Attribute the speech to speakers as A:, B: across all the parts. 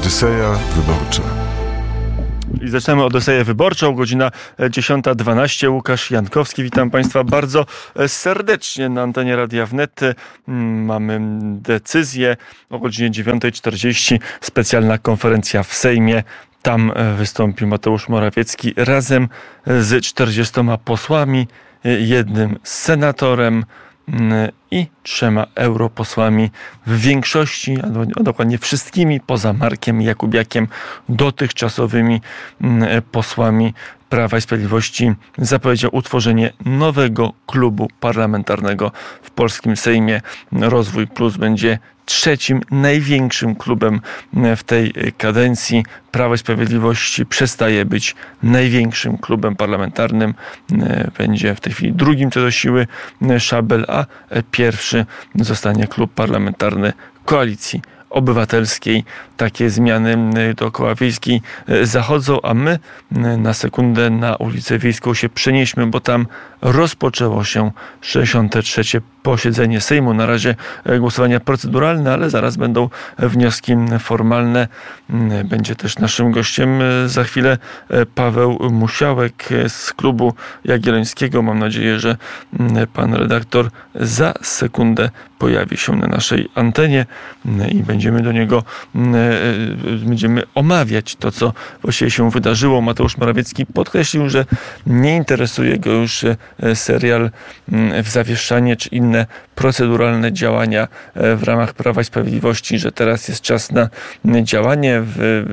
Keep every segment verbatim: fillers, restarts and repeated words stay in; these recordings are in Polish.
A: Odyseja Wyborcza.
B: I zaczynamy Odyseję Wyborczą, godzina dziesiąta dwanaście. Łukasz Jankowski, witam Państwa bardzo serdecznie na antenie Radia Wnet. Mamy decyzję o godzinie dziewiąta czterdzieści. Specjalna konferencja w Sejmie. Tam wystąpił Mateusz Morawiecki razem z czterdziestoma posłami, jednym senatorem i trzema europosłami, w większości, a dokładnie wszystkimi poza Markiem Jakubiakiem, dotychczasowymi posłami Prawa i Sprawiedliwości, zapowiedział utworzenie nowego klubu parlamentarnego w polskim Sejmie. Rozwój Plus będzie trzecim największym klubem w tej kadencji. Prawo i Sprawiedliwość przestaje być największym klubem parlamentarnym. Będzie w tej chwili drugim co do siły szabel, a pierwszy zostanie klub parlamentarny Koalicji Obywatelskiej. Takie zmiany dookoła Wiejskiej zachodzą, a my na sekundę na ulicę Wiejską się przenieśmy, bo tam rozpoczęło się sześćdziesiąte trzecie posiedzenie Sejmu. Na razie głosowania proceduralne, ale zaraz będą wnioski formalne. Będzie też naszym gościem za chwilę Paweł Musiałek z klubu Jagiellońskiego. Mam nadzieję, że pan redaktor za sekundę pojawi się na naszej antenie i będziemy do niego będziemy omawiać to, co właściwie się wydarzyło. Mateusz Morawiecki podkreślił, że nie interesuje go już serial w zawieszanie czy inne proceduralne działania w ramach Prawa i Sprawiedliwości, że teraz jest czas na działanie w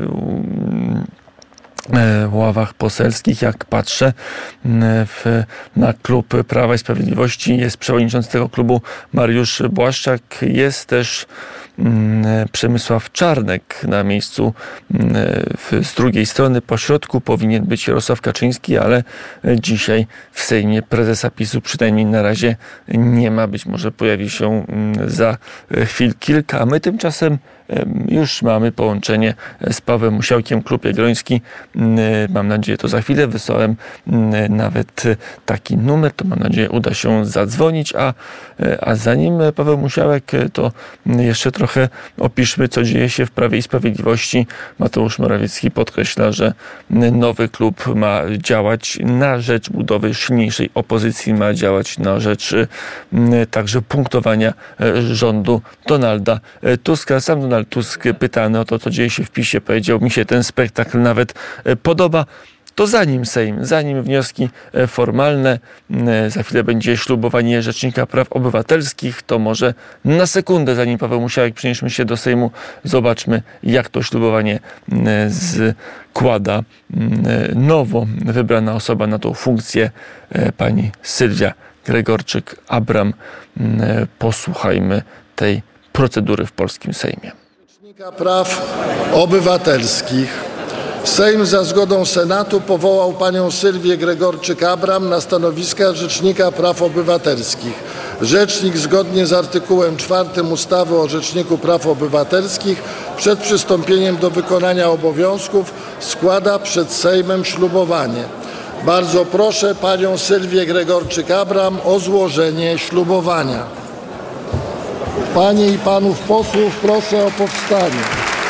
B: ławach poselskich. Jak patrzę w, na klub Prawa i Sprawiedliwości, jest przewodniczący tego klubu Mariusz Błaszczak, jest też Przemysław Czarnek na miejscu w, z drugiej strony. Po środku powinien być Jarosław Kaczyński, ale dzisiaj w Sejmie prezesa PiSu przynajmniej na razie nie ma. Być może pojawi się za chwil kilka, a my tymczasem już mamy połączenie z Pawłem Musiałkiem, klub Jagielloński. Mam nadzieję, to za chwilę. Wysłałem nawet taki numer, to mam nadzieję uda się zadzwonić, a, a zanim Paweł Musiałek, to jeszcze trochę opiszmy, co dzieje się w Prawie i Sprawiedliwości. Mateusz Morawiecki podkreśla, że nowy klub ma działać na rzecz budowy silniejszej opozycji, ma działać na rzecz także punktowania rządu Donalda Tuska. Sam Donald Tusk, pytany o to, co dzieje się w PiSie, powiedział: mi się ten spektakl nawet podoba. To zanim Sejm, zanim wnioski formalne, za chwilę będzie ślubowanie Rzecznika Praw Obywatelskich, to może na sekundę, zanim Paweł Musiałek, przenieśmy się do Sejmu, zobaczmy, jak to ślubowanie składa nowo wybrana osoba na tą funkcję, pani Sylwia Gregorczyk-Abram. Posłuchajmy tej procedury w polskim Sejmie.
C: Rzecznika Praw Obywatelskich Sejm za zgodą Senatu powołał panią Sylwię Gregorczyk-Abram na stanowiska Rzecznika Praw Obywatelskich. Rzecznik zgodnie z artykułem czwartym ustawy o Rzeczniku Praw Obywatelskich przed przystąpieniem do wykonania obowiązków składa przed Sejmem ślubowanie. Bardzo proszę panią Sylwię Gregorczyk-Abram o złożenie ślubowania. Panie i panów posłów proszę o powstanie.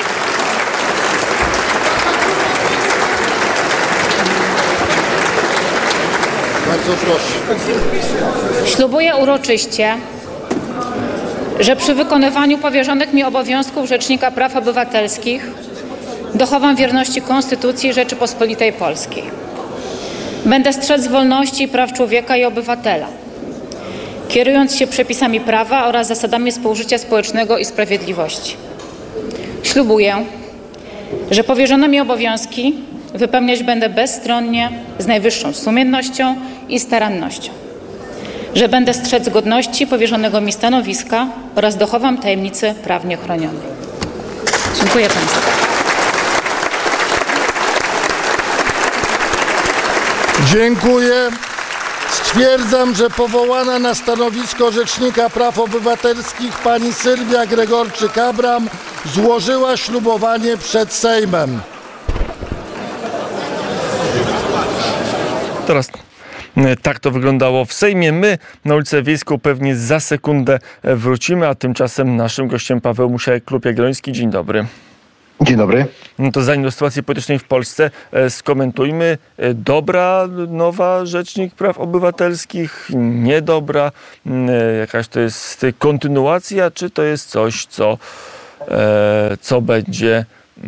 C: Bardzo proszę.
D: Ślubuję uroczyście, że przy wykonywaniu powierzonych mi obowiązków Rzecznika Praw Obywatelskich dochowam wierności Konstytucji Rzeczypospolitej Polskiej. Będę strzec wolności i praw człowieka i obywatela, kierując się przepisami prawa oraz zasadami współżycia społecznego i sprawiedliwości. Ślubuję, że powierzone mi obowiązki wypełniać będę bezstronnie, z najwyższą sumiennością i starannością. Że będę strzec godności powierzonego mi stanowiska oraz dochowam tajemnicy prawnie chronionej. Dziękuję Państwu.
C: Dziękuję. Stwierdzam, że powołana na stanowisko Rzecznika Praw Obywatelskich pani Sylwia Gregorczyk-Abram złożyła ślubowanie przed Sejmem.
B: Teraz tak to wyglądało w Sejmie. My na ulicę Wiejską pewnie za sekundę wrócimy, a tymczasem naszym gościem Paweł Musiałek, klub Jagielloński. Dzień dobry.
A: Dzień dobry.
B: No to zanim do sytuacji politycznej w Polsce, skomentujmy. Dobra nowa Rzecznik Praw Obywatelskich, niedobra, jakaś to jest kontynuacja, czy to jest coś, co, co będzie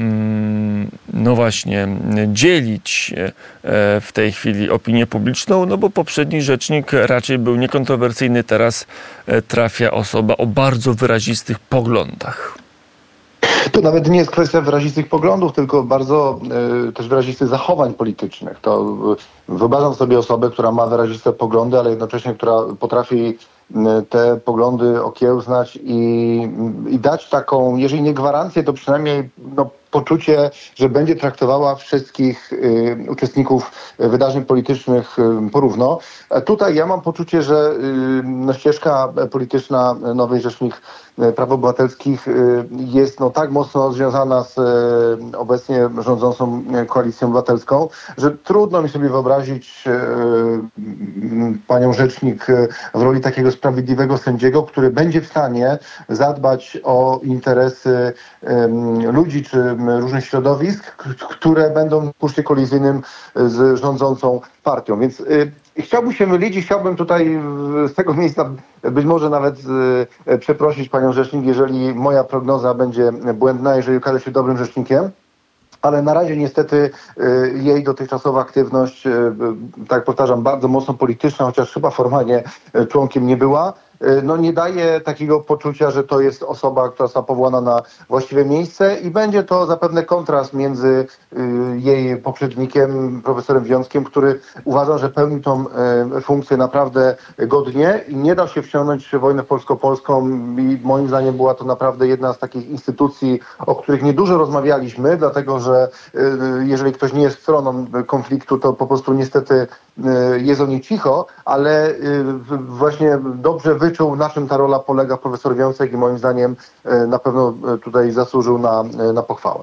B: no właśnie dzielić w tej chwili opinię publiczną, no bo poprzedni rzecznik raczej był niekontrowersyjny, teraz trafia osoba o bardzo wyrazistych poglądach.
A: To nawet nie jest kwestia wyrazistych poglądów, tylko bardzo y, też wyrazistych zachowań politycznych. To y, wyobrażam sobie osobę, która ma wyraziste poglądy, ale jednocześnie która potrafi y, te poglądy okiełznać i, i dać taką, jeżeli nie gwarancję, to przynajmniej no, poczucie, że będzie traktowała wszystkich y, uczestników wydarzeń politycznych y, porówno. A tutaj ja mam poczucie, że y, no, ścieżka polityczna nowej Rzecznik Praw Obywatelskich y, jest no, tak mocno związana z y, obecnie rządzącą Koalicją Obywatelską, że trudno mi sobie wyobrazić y, y, panią rzecznik y, w roli takiego sprawiedliwego sędziego, który będzie w stanie zadbać o interesy y, ludzi czy różnych środowisk, które będą w kursie kolizyjnym z rządzącą partią. Więc y, chciałbym się mylić i chciałbym tutaj z tego miejsca być może nawet y, przeprosić panią rzecznik, jeżeli moja prognoza będzie błędna, jeżeli okaże się dobrym rzecznikiem. Ale na razie niestety y, jej dotychczasowa aktywność, y, y, tak powtarzam, bardzo mocno polityczna, chociaż chyba formalnie y, członkiem nie była, no nie daje takiego poczucia, że to jest osoba, która została powołana na właściwe miejsce i będzie to zapewne kontrast między y, jej poprzednikiem, profesorem Wiąckiem, który uważa, że pełnił tą y, funkcję naprawdę godnie i nie dał się wciągnąć w wojnę polsko-polską i moim zdaniem była to naprawdę jedna z takich instytucji, o których niedużo rozmawialiśmy, dlatego że y, jeżeli ktoś nie jest stroną konfliktu, to po prostu niestety y, jest o niej cicho, ale y, właśnie dobrze wyczuł, na czym ta rola polega profesor Wiącek i moim zdaniem na pewno tutaj zasłużył na, na pochwałę.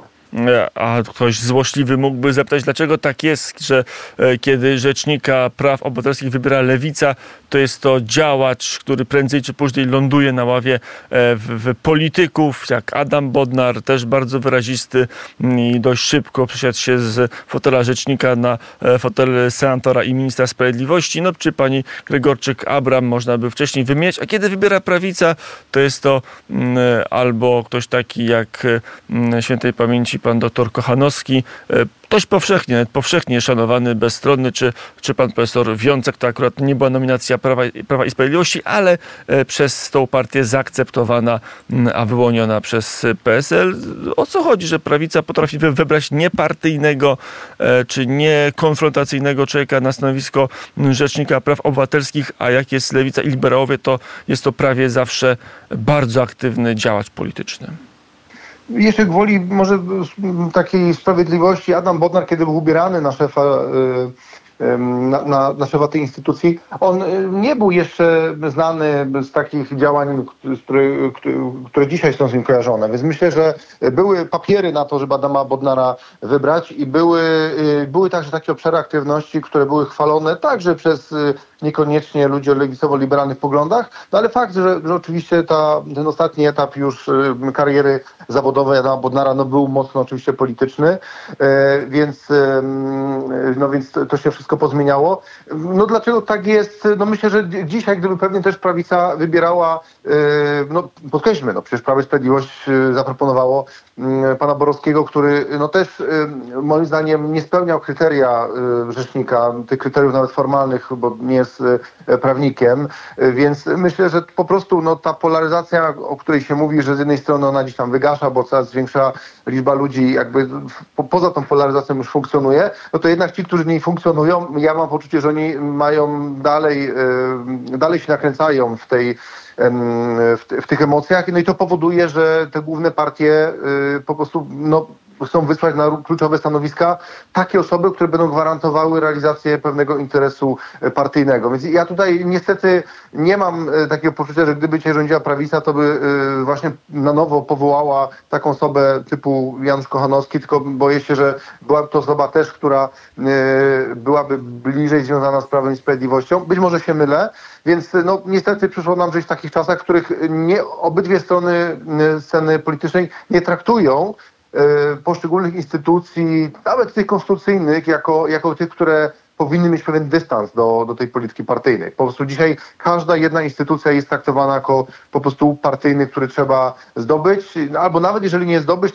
B: A ktoś złośliwy mógłby zapytać, dlaczego tak jest, że kiedy Rzecznika Praw Obywatelskich wybiera Lewica, to jest to działacz, który prędzej czy później ląduje na ławie w, w polityków, jak Adam Bodnar, też bardzo wyrazisty i dość szybko przesiadł się z fotela rzecznika na fotel senatora i ministra sprawiedliwości. No czy pani Gregorczyk-Abram można by wcześniej wymieniać, a kiedy wybiera prawica, to jest to mm, albo ktoś taki jak mm, świętej pamięci pan doktor Kochanowski, dość powszechnie, nawet powszechnie szanowany, bezstronny, czy, czy pan profesor Wiącek, to akurat nie była nominacja Prawa, Prawa i Sprawiedliwości, ale przez tą partię zaakceptowana, a wyłoniona przez P S L. O co chodzi, że prawica potrafi wybrać niepartyjnego, czy niekonfrontacyjnego człowieka na stanowisko Rzecznika Praw Obywatelskich, a jak jest lewica i liberałowie, to jest to prawie zawsze bardzo aktywny działacz polityczny.
A: Jeszcze gwoli może takiej sprawiedliwości, Adam Bodnar, kiedy był ubierany na szefa, na, na, na szefa tej instytucji, on nie był jeszcze znany z takich działań, które, które dzisiaj są z nim kojarzone. Więc myślę, że były papiery na to, żeby Adama Bodnara wybrać i były, były także takie obszary aktywności, które były chwalone także przez niekoniecznie ludzi o lewicowo-liberalnych poglądach, no ale fakt, że, że oczywiście ta, ten ostatni etap już y, kariery zawodowej Adama Bodnara no, był mocno oczywiście polityczny, y, więc, y, no, więc to, to się wszystko pozmieniało. No dlaczego tak jest? No myślę, że dzisiaj, gdyby pewnie też prawica wybierała, y, no podkreślmy, no przecież Prawo i Sprawiedliwość y, zaproponowało y, pana Borowskiego, który no też y, moim zdaniem nie spełniał kryteria y, rzecznika, tych kryteriów nawet formalnych, bo nie jest prawnikiem, więc myślę, że po prostu no, ta polaryzacja, o której się mówi, że z jednej strony ona gdzieś tam wygasza, bo coraz większa liczba ludzi jakby po, poza tą polaryzacją już funkcjonuje, no to jednak ci, którzy w niej funkcjonują, ja mam poczucie, że oni mają dalej, yy, dalej się nakręcają w tej w, w tych emocjach, no i to powoduje, że te główne partie yy, po prostu no, chcą wysłać na kluczowe stanowiska takie osoby, które będą gwarantowały realizację pewnego interesu partyjnego. Więc ja tutaj niestety nie mam takiego poczucia, że gdyby cię rządziła prawica, to by właśnie na nowo powołała taką osobę typu Janusz Kochanowski, tylko boję się, że byłaby to osoba też, która byłaby bliżej związana z Prawem i Sprawiedliwością. Być może się mylę, więc no, niestety przyszło nam żyć w takich czasach, w których nie, obydwie strony sceny politycznej nie traktują poszczególnych instytucji, nawet tych konstytucyjnych, jako, jako tych, które powinny mieć pewien dystans do, do tej polityki partyjnej. Po prostu dzisiaj każda jedna instytucja jest traktowana jako po prostu partyjny, który trzeba zdobyć, albo nawet jeżeli nie zdobyć,